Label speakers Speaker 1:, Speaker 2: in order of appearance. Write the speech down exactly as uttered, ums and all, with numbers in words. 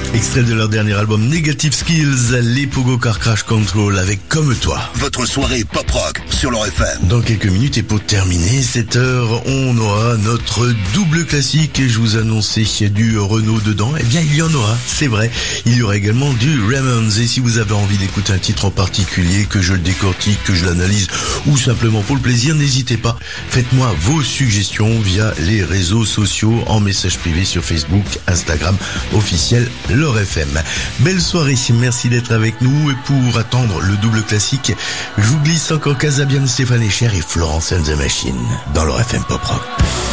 Speaker 1: Extrait de leur dernier album Negative Skills, les Pogo Car Crash Control avec Comme Toi.
Speaker 2: Votre soirée pop-rock sur leur F M.
Speaker 1: Dans quelques minutes et pour terminer cette heure, on aura notre double classique et je vous annonçais du Renaud dedans. Eh bien, il y en aura, c'est vrai. Il y aura également du Ramones et si vous avez envie d'écouter un titre en particulier, que je le décortique, que je l'analyse ou simplement pour le plaisir, n'hésitez pas. Faites-moi vos suggestions via les réseaux sociaux en message privé sur Facebook, Instagram, officiel Leur F M. Belle soirée, merci d'être avec nous et pour attendre le double classique, je vous glisse encore Casabian, Stéphane Echer et Florence and the Machine dans Leur F M Pop Rock.